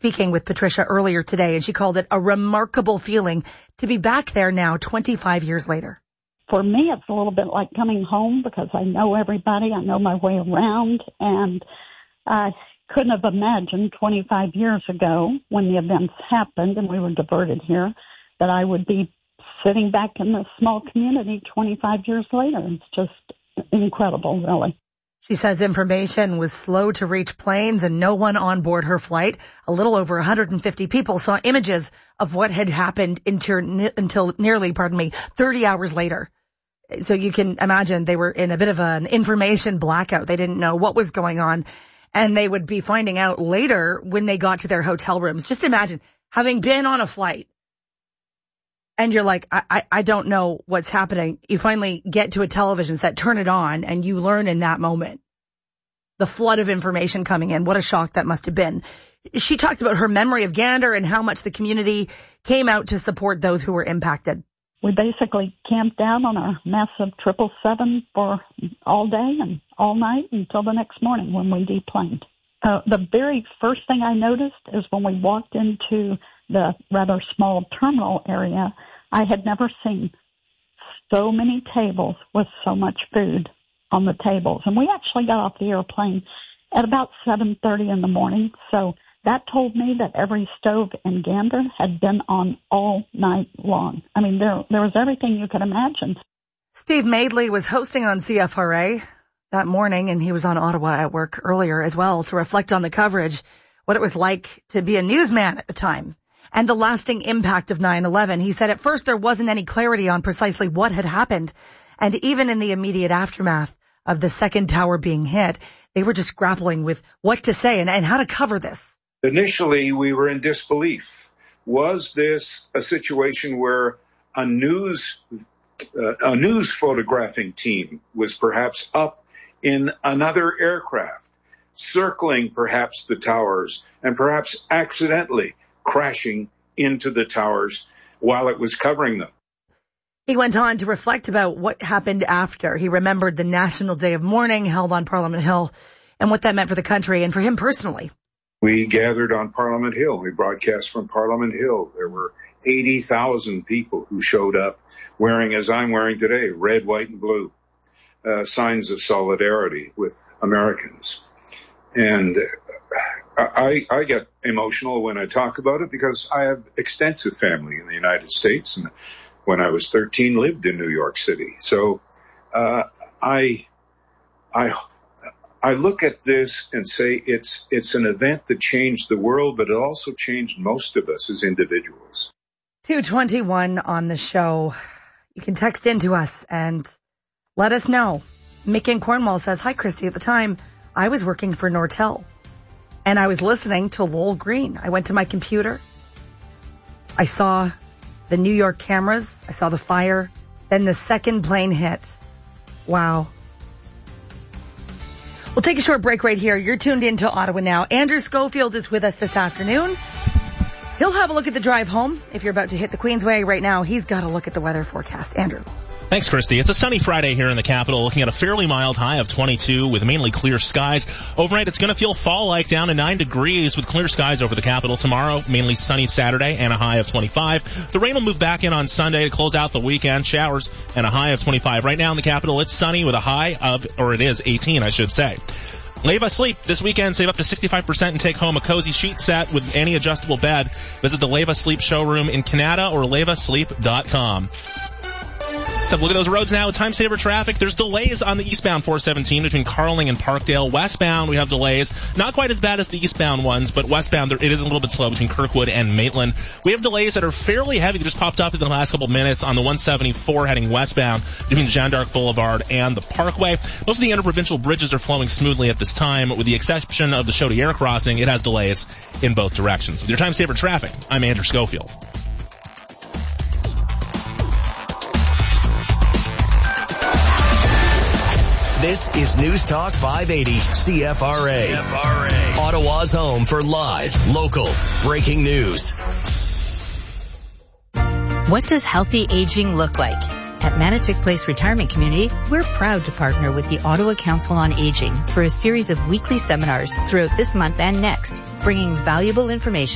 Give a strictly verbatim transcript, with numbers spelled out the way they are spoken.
speaking with Patricia earlier today, and she called it a remarkable feeling to be back there now twenty-five years later. For me, it's a little bit like coming home because I know everybody. I know my way around, and I couldn't have imagined twenty-five years ago when the events happened and we were diverted here that I would be sitting back in this small community twenty-five years later. It's just incredible, really. She says information was slow to reach planes and no one on board her flight. A little over one hundred fifty people saw images of what had happened until, until nearly, pardon me, thirty hours later. So you can imagine they were in a bit of an information blackout. They didn't know what was going on, and they would be finding out later when they got to their hotel rooms. Just imagine having been on a flight and you're like, I, I, I don't know what's happening. You finally get to a television set, turn it on, and you learn in that moment the flood of information coming in. What a shock that must have been. She talked about her memory of Gander and how much the community came out to support those who were impacted. We basically camped down on our massive triple seven for all day and all night until the next morning when we deplaned. Uh, the very first thing I noticed is when we walked into the rather small terminal area, I had never seen so many tables with so much food on the tables. And we actually got off the airplane at about seven thirty in the morning. So that told me that every stove in Gander had been on all night long. I mean, there there was everything you could imagine. Steve Madeley was hosting on C F R A that morning, and he was on Ottawa at work earlier as well to reflect on the coverage, what it was like to be a newsman at the time, and the lasting impact of nine eleven. He said at first there wasn't any clarity on precisely what had happened, and even in the immediate aftermath of the second tower being hit, they were just grappling with what to say and, and how to cover this. Initially, we were in disbelief. Was this a situation where a news uh, a news photographing team was perhaps up in another aircraft, circling perhaps the towers and perhaps accidentally crashing into the towers while it was covering them? He went on to reflect about what happened after. He remembered the National Day of Mourning held on Parliament Hill and what that meant for the country and for him personally. We gathered on Parliament Hill. We broadcast from Parliament Hill. There were eighty thousand people who showed up wearing, as I'm wearing today, red, white, and blue, uh, signs of solidarity with Americans. And I, I get emotional when I talk about it because I have extensive family in the United States, and when I was thirteen, lived in New York City. So uh, I, I, I look at this and say it's it's an event that changed the world, but it also changed most of us as individuals. two twenty-one on the show. You can text into us and let us know. Mick in Cornwall says, hi, Christy. At the time, I was working for Nortel, and I was listening to Lowell Green. I went to my computer. I saw the New York cameras. I saw the fire. Then the second plane hit. Wow. We'll take a short break right here. You're tuned into Ottawa Now. Andrew Schofield is with us this afternoon. He'll have a look at the drive home. If you're about to hit the Queensway right now, he's got a look at the weather forecast. Andrew. Thanks, Christy. It's a sunny Friday here in the capital, looking at a fairly mild high of twenty-two with mainly clear skies. Overnight, it's going to feel fall-like, down to nine degrees with clear skies over the capital. Tomorrow, mainly sunny Saturday and a high of twenty-five. The rain will move back in on Sunday to close out the weekend. Showers and a high of twenty-five. Right now in the capital, it's sunny with a high of, or it is, eighteen, I should say. Leva Sleep. This weekend, save up to sixty-five percent and take home a cozy sheet set with any adjustable bed. Visit the Leva Sleep showroom in Canada or leva sleep dot com. Let's have a look at those roads now. Time saver traffic. There's delays on the eastbound four seventeen between Carling and Parkdale. Westbound, we have delays. Not quite as bad as the eastbound ones, but westbound, it is a little bit slow between Kirkwood and Maitland. We have delays that are fairly heavy that just popped up in the last couple minutes on the one seventy-four heading westbound between Jeanne d'Arc Boulevard and the Parkway. Most of the interprovincial bridges are flowing smoothly at this time. With the exception of the Chaudière crossing, it has delays in both directions. With your time saver traffic, I'm Andrew Schofield. This is News Talk five eighty C F R A. C F R A. Ottawa's home for live, local, breaking news. What does healthy aging look like? At Manotick Place Retirement Community, we're proud to partner with the Ottawa Council on Aging for a series of weekly seminars throughout this month and next, bringing valuable information